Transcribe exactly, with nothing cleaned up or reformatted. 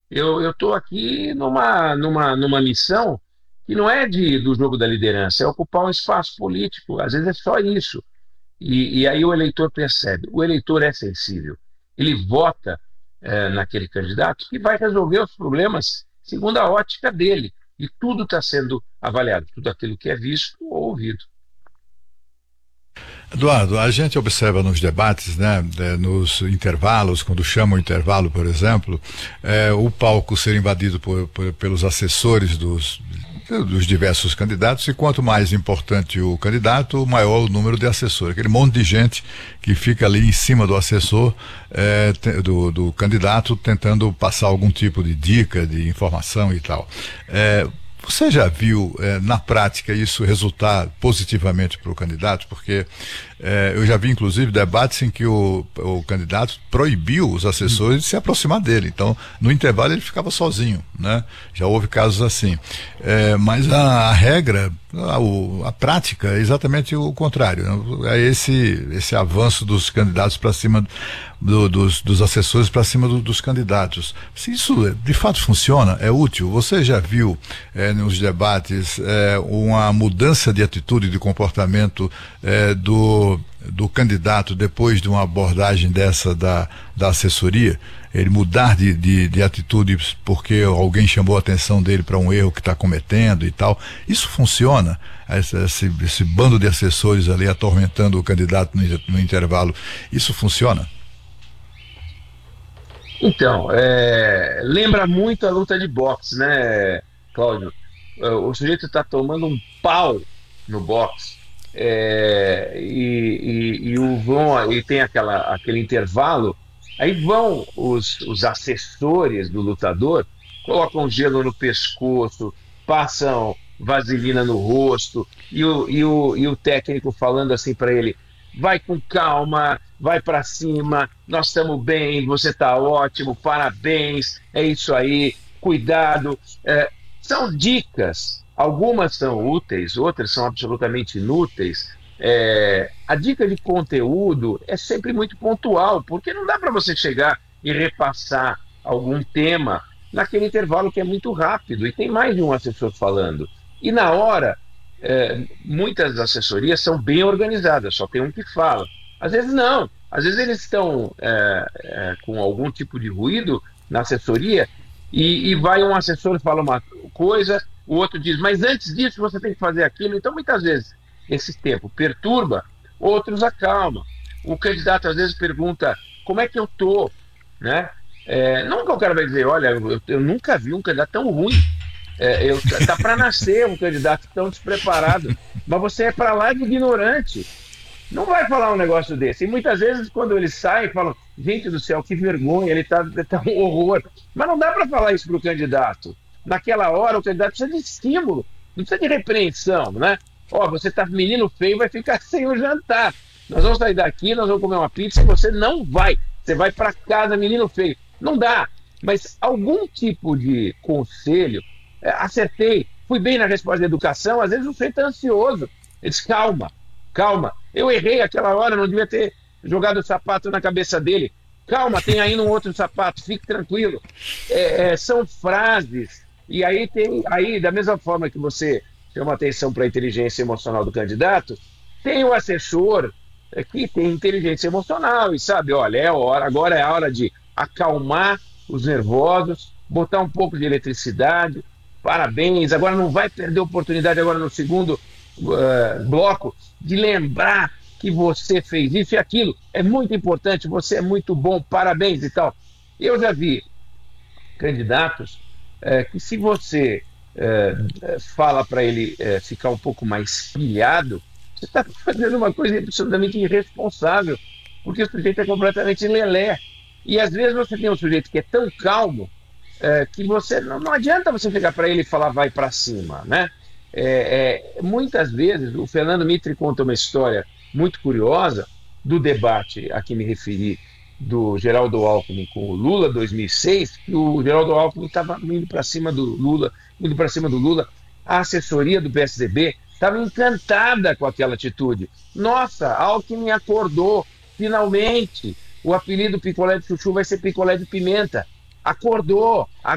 Eu estou aqui numa, numa, numa missão que não é de, do jogo da liderança, é ocupar um espaço político. Às vezes é só isso. E, e aí o eleitor percebe. O eleitor é sensível. Ele vota eh, naquele candidato que vai resolver os problemas segundo a ótica dele. E tudo está sendo avaliado, tudo aquilo que é visto ou ouvido. Eduardo, a gente observa nos debates, né, eh, nos intervalos, quando chama o intervalo, por exemplo, eh, o palco ser invadido por, por- pelos assessores dos, dos diversos candidatos, e quanto mais importante o candidato, maior o número de assessores. Aquele monte de gente que fica ali em cima do assessor, eh, te- do, do candidato, tentando passar algum tipo de dica, de informação e tal. Eh, Você já viu, eh, na prática, isso resultar positivamente para o candidato? Porque eh, eu já vi, inclusive, debates em que o, o candidato proibiu os assessores de se aproximar dele. Então, no intervalo, ele ficava sozinho, né? Já houve casos assim. Eh, mas a, a regra, a, o- a prática é exatamente o contrário, né? É esse, esse avanço dos candidatos para cima do- dos, dos assessores para cima do- dos candidatos. Se isso eh, de fato funciona, é útil. Você já viu eh, nos debates eh, uma mudança de atitude, de comportamento eh, do, do candidato depois de uma abordagem dessa da, da assessoria? Ele mudar de, de, de atitude porque alguém chamou a atenção dele para um erro que está cometendo e tal. Isso funciona? Esse, esse, esse bando de assessores ali atormentando o candidato no, no intervalo, isso funciona? Então, é, lembra muito a luta de boxe, né, Cláudio? É, o sujeito está tomando um pau no boxe, é, e, e, e o vão, e tem aquela, aquele intervalo, aí vão os, os assessores do lutador, colocam gelo no pescoço, passam vaselina no rosto, e o, e o, e o técnico falando assim para ele: vai com calma, vai para cima, nós estamos bem, você está ótimo, parabéns, é isso aí, cuidado. É, são dicas, algumas são úteis, outras são absolutamente inúteis. É, a dica de conteúdo é sempre muito pontual, porque não dá para você chegar e repassar algum tema naquele intervalo que é muito rápido e tem mais de um assessor falando. E na hora, é, muitas assessorias são bem organizadas, só tem um que fala. Às vezes não, às vezes eles estão é, é, com algum tipo de ruído na assessoria e, e vai um assessor e fala uma coisa, o outro diz, mas antes disso você tem que fazer aquilo. Então, muitas vezes, esse tempo perturba, outros acalma. O candidato às vezes pergunta, como é que eu tô, né? É, não que o cara vai dizer, olha, eu, eu nunca vi um candidato tão ruim. É, eu, tá para nascer um candidato tão despreparado, mas você é para lá de ignorante. Não vai falar um negócio desse. E muitas vezes, quando eles saem, falam: gente do céu, que vergonha, ele está tá um horror. Mas não dá para falar isso para o candidato. Naquela hora, o candidato precisa de estímulo, não precisa de repreensão, né? Ó, você está menino feio, vai ficar sem o jantar. Nós vamos sair daqui, nós vamos comer uma pizza e você não vai. Você vai para casa, menino feio. Não dá. Mas algum tipo de conselho, é, acertei, fui bem na resposta da educação, às vezes o sujeito é ansioso. Ele diz: calma, calma, eu errei aquela hora, não devia ter jogado o sapato na cabeça dele. Calma, tem ainda um outro sapato, fique tranquilo. É, é, são frases, e aí tem, aí, da mesma forma que você chama atenção para a inteligência emocional do candidato, tem o assessor é, que tem inteligência emocional e sabe, olha, é hora, agora é a hora de acalmar os nervosos, botar um pouco de eletricidade, parabéns, agora não vai perder oportunidade agora no segundo uh, bloco de lembrar que você fez isso e aquilo. É muito importante, você é muito bom, parabéns e tal. Eu já vi candidatos é, que se você é, fala para ele é, ficar um pouco mais pilhado, você está fazendo uma coisa absolutamente irresponsável, porque o sujeito é completamente lelé. E às vezes você tem um sujeito que é tão calmo é, que você não, não adianta você chegar para ele e falar vai para cima, né? É, é, muitas vezes o Fernando Mitre conta uma história muito curiosa do debate a que me referi do Geraldo Alckmin com o Lula dois mil e seis, que o Geraldo Alckmin estava indo para cima do Lula, indo para cima do Lula. A assessoria do P S D B estava encantada com aquela atitude. Nossa, Alckmin acordou, finalmente. O apelido picolé de chuchu vai ser picolé de pimenta. Acordou,